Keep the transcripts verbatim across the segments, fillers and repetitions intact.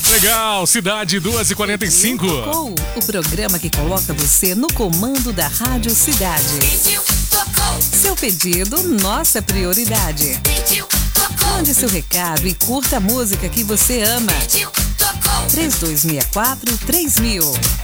Legal, Cidade duas e quarenta e cinco. Tocou, o programa que coloca você no comando da Rádio Cidade. Seu pedido, nossa prioridade. Mande seu recado e curta a música que você ama. três dois seis quatro, três mil.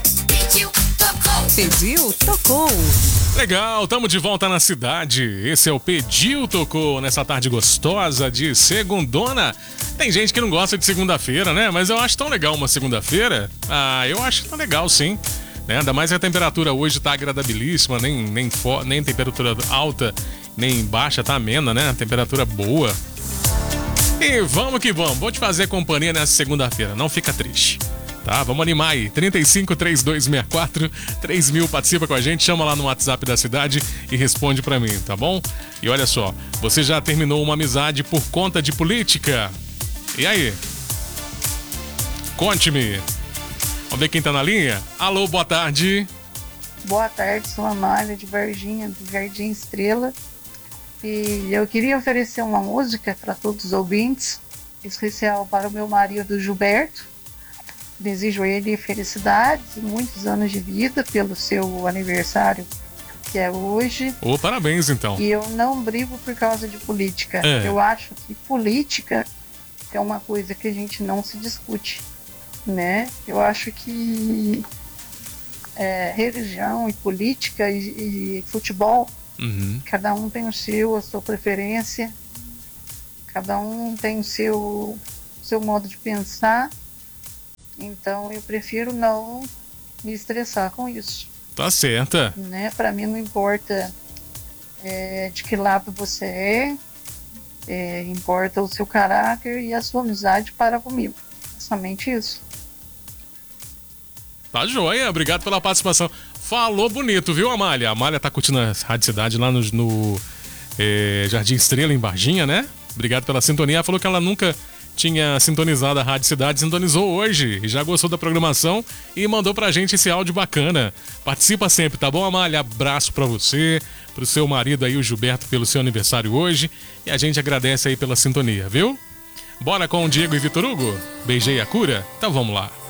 Pediu, tocou. Legal, tamo de volta na cidade. Esse é o Pediu, Tocou, nessa tarde gostosa de segundona. Tem gente que não gosta de segunda-feira, né? Mas eu acho tão legal uma segunda-feira. Ah, eu acho tão legal, sim. Né? Ainda mais que a temperatura hoje tá agradabilíssima, nem, nem, fo- nem temperatura alta, nem baixa, tá amena, né? Temperatura boa. E vamos que vamos, vou te fazer companhia nessa segunda-feira, não fica triste. Tá, vamos animar aí. trinta e cinco, trinta e dois sessenta e quatro, três mil, participa com a gente, chama lá no WhatsApp da cidade e responde pra mim, tá bom? E olha só, você já terminou uma amizade por conta de política? E aí? Conte-me. Vamos ver quem tá na linha? Alô, boa tarde. Boa tarde, sou a Amália de Varginha, do Jardim Estrela. E eu queria oferecer uma música para todos os ouvintes, especial para o meu marido Gilberto. Desejo a ele felicidades e muitos anos de vida pelo seu aniversário, que é hoje. Ô, parabéns, então. E eu não brigo por causa de política. É. Eu acho que política é uma coisa que a gente não se discute, né? Eu acho que é, religião e política e, e futebol, Uhum. cada um tem o seu, a sua preferência, cada um tem o seu, seu modo de pensar. Então eu prefiro não me estressar com isso. Tá certa. Né? Para mim não importa é, de que lado você é, é, importa o seu caráter e a sua amizade para comigo. Somente isso. Tá joia, obrigado pela participação. Falou bonito, viu, Amália? A Amália tá curtindo a Rádio Cidade lá no, no é, Jardim Estrela, em Varginha, né? Obrigado pela sintonia. Ela falou que ela nunca tinha sintonizado a Rádio Cidade, sintonizou hoje e já gostou da programação e mandou pra gente esse áudio bacana. Participa sempre, tá bom, Amália? Abraço pra você, pro seu marido aí, o Gilberto, pelo seu aniversário hoje. E a gente agradece aí pela sintonia, viu? Bora com o Diego e Vitor Hugo? Beijei a cura? Então vamos lá.